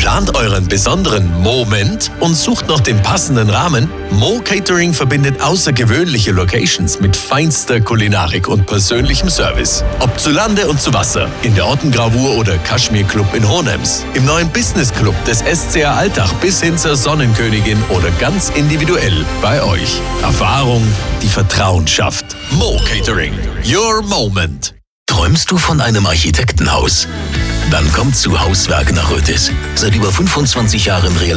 Plant euren besonderen Moment und sucht noch den passenden Rahmen? Mo Catering verbindet außergewöhnliche Locations mit feinster Kulinarik und persönlichem Service. Ob zu Lande und zu Wasser, in der Ottengravur oder Kaschmir Club in Hohenems, im neuen Business Club des SCR Alltag bis hin zur Sonnenkönigin oder ganz individuell bei euch. Erfahrung, die Vertrauen schafft. Mo Catering. Your Moment. Träumst du von einem Architektenhaus? Dann kommt zu Hauswerk nach Rötis. Seit über 25 Jahren